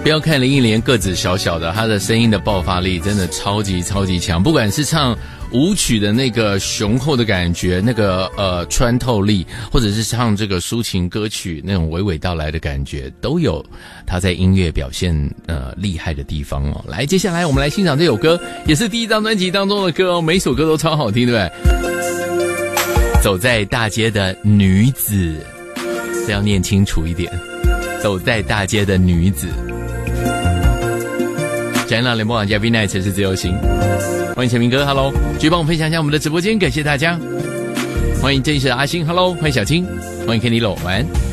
不要看林忆莲个子小小的，她的声音的爆发力真的超级强，不管是唱舞曲的那个雄厚的感觉，那个穿透力，或者是唱这个抒情歌曲那种娓娓道来的感觉，都有她在音乐表现厉害的地方哦。来，接下来我们来欣赏这首歌，也是第一张专辑当中的歌哦，每首歌都超好听，对不对？走在大街的女子，这要念清楚一点。走在大街的女子。展览联播网嘉宾奈城市自由行，欢迎陈明哥 ，Hello， 继续帮我分享一下我们的直播间，感谢大家。欢迎真实的阿星 ，Hello， 欢迎小青，欢迎 Kenny 晚安。